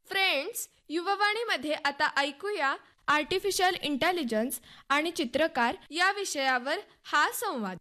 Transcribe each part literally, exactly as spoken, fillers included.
Friends, युववाणीमध्ये आता ऐकूया artificial intelligence आणि चित्रकार या विषयावर हा संवाद.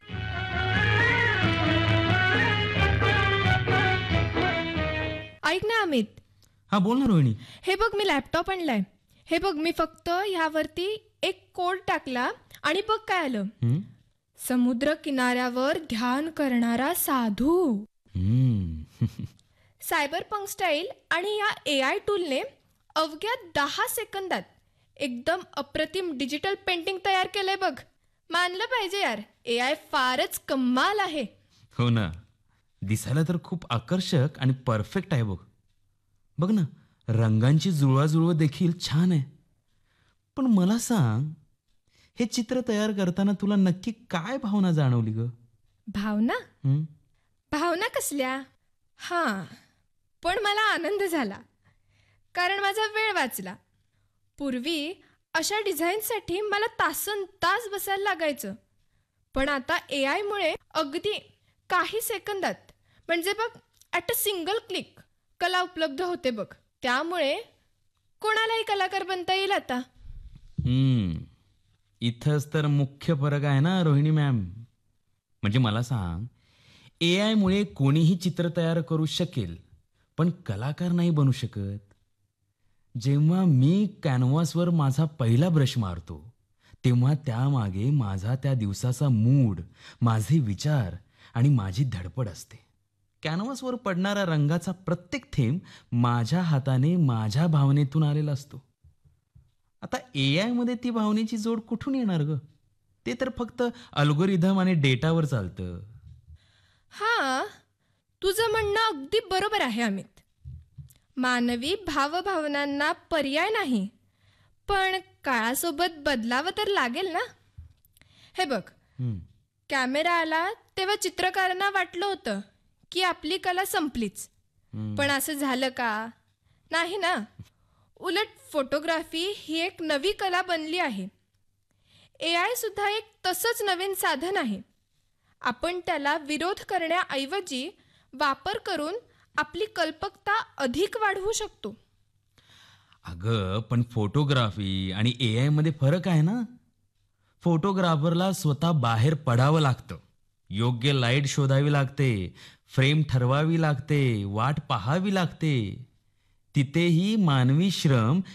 ऐक ना अमित, हा बोल ना रोहिणी. हे बघ मी लॅपटॉप आणलाय. हे बघ मी फक्त ह्यावरती एक कोड टाकला आणि बघ काय आलं. हं? समुद्र किनाऱ्यावर ध्यान करणारा साधू. हं. सायबर पंक स्टाईल आणि या ए आय टूलने अवघ्या दहा सेकंदात एकदम अप्रतिम डिजिटल पेंटिंग तयार केलंय बघ. मानलं पाहिजे यार, ए आय फारच कमाल आहे. हो ना, दिसायला तर खूप आकर्षक आणि परफेक्ट आहे बघ. बघ ना, रंगांची जुळवाजुळव देखील छान आहे. पण मला सांग, हे चित्र तयार करताना तुला नक्की काय भावना जाणवली ग? भावना? हं? भावना कसल्या? हां, पण मला आनंद झाला, कारण माझा वेळ वाचला. पूर्वी अशा डिझाईनसाठी मला तासन तास बसायला लागायचं, पण आता ए आयमुळे अगदी काही सेकंदात, म्हणजे बघ ॲट अ सिंगल क्लिक कला उपलब्ध होते बघ. त्यामुळे कोणालाही कलाकार बनता येईल आता. हं. इथंच तर मुख्य फरक आहे ना रोहिणी मॅम. म्हणजे मला सांग, ए आयमुळे कोणीही चित्र तयार करू शकेल, पण कलाकार नाही बनू शकत. जेव्हा मी कॅनव्हासवर माझा पहिला ब्रश मारतो, तेव्हा त्यामागे माझा त्या दिवसाचा मूड, माझे विचार आणि माझी धडपड असते. कॅनव्हासवर पडणारा रंगाचा प्रत्येक थेंब माझ्या हाताने माझ्या भावनेतून आलेला असतो. आता ए आयमध्ये ती भावनेची जोड कुठून येणार ग? ते तर फक्त अल्गोरिदम आणि डेटावर चालतं. हां, तुझं म्हणणं अगदी बरोबर आहे अमित. मानवी भावभावनांना पर्याय नाही, पण काळासोबत बदलावं तर लागेल ना. हे बघ, हं. कॅमेरा आला तेव्हा चित्रकारांना वाटलं होतं की आपली कला संपलीच. हं. पण असं झालं का? नाही ना. उलट फोटोग्राफी ही एक नवी कला बनली आहे. ए आय सुद्धा एक तसंच नवीन साधन आहे. आपण त्याला विरोध करण्याऐवजी वापर करून आपली कल्पकता अधिक वाढवू शकतो. अगं, पण फोटोग्राफी आणि ए आय मध्ये फरक आहे ना. फोटोग्राफरला स्वतः बाहेर पडावं लागतं, योग्य लाईट शोधावी लागते, फ्रेम ठरवावी लागते, वाट पाहावी लागते. तिथेही मानवी श्रम